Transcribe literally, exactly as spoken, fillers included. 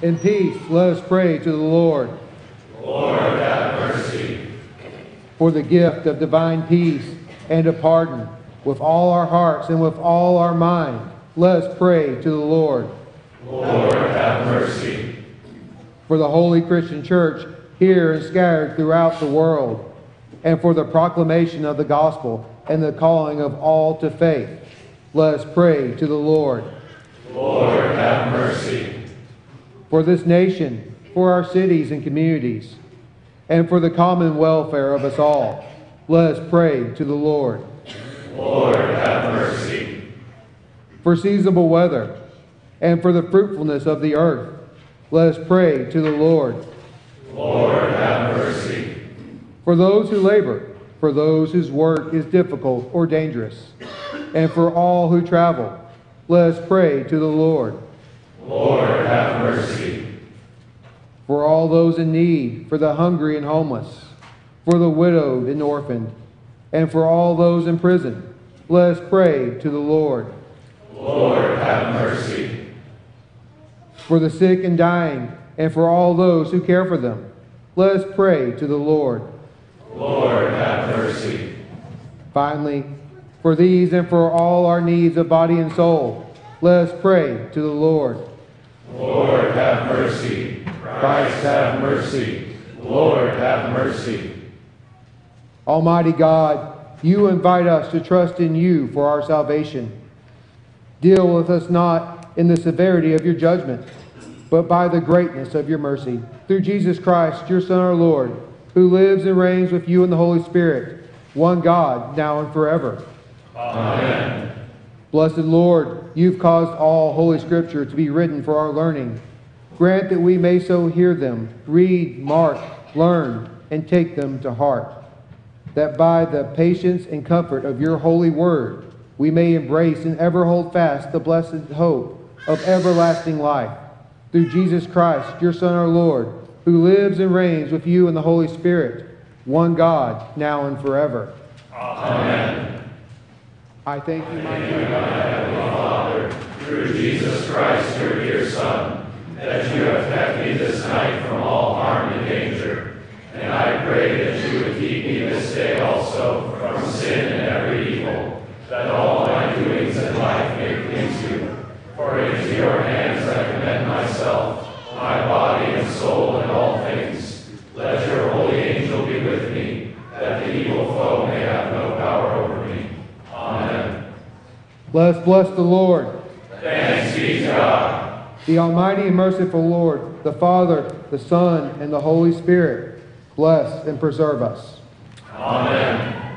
In peace, let us pray to the Lord. Lord, have mercy. For the gift of divine peace and of pardon, with all our hearts and with all our mind, let us pray to the Lord. Lord, have mercy. For the Holy Christian Church, here and scattered throughout the world, and for the proclamation of the gospel and the calling of all to faith, let us pray to the Lord. Lord, have mercy. For this nation, for our cities and communities, and for the common welfare of us all, let us pray to the Lord. Lord, have mercy. For seasonable weather, and for the fruitfulness of the earth, let us pray to the Lord. Lord, have mercy. For those who labor, for those whose work is difficult or dangerous, and for all who travel, let us pray to the Lord. Lord, have mercy. For all those in need, for the hungry and homeless, for the widowed and orphaned, and for all those in prison, let us pray to the Lord. Lord, have mercy. For the sick and dying, and for all those who care for them, let us pray to the Lord. Lord, have mercy. Finally, for these and for all our needs of body and soul, let us pray to the Lord. Lord, have mercy. Christ, have mercy. Lord, have mercy. Almighty God, you invite us to trust in you for our salvation. Deal with us not in the severity of your judgment, but by the greatness of your mercy, through Jesus Christ, your Son, our Lord, who lives and reigns with you in the Holy Spirit, one God, now and forever. Amen. Blessed Lord, you've caused all Holy Scripture to be written for our learning. Grant that we may so hear them, read, mark, learn, and take them to heart, that by the patience and comfort of your holy word, we may embrace and ever hold fast the blessed hope of everlasting life. Through Jesus Christ, your Son, our Lord, who lives and reigns with you in the Holy Spirit, one God, now and forever. Amen. I thank you, my Thank you, my Heavenly Father, through Jesus Christ, your dear Son, that you have kept me this night from all harm and danger. And I pray that you would keep me this day also from sin and every evil, that all my doings in life may please you. For into your hands I commend myself, my body and soul and all things. Let your holy angel be with me, that the evil foe may have no power over me. Amen. Let us bless the Lord. Thanks be to God. The Almighty and merciful Lord, the Father, the Son, and the Holy Spirit, bless and preserve us. Amen.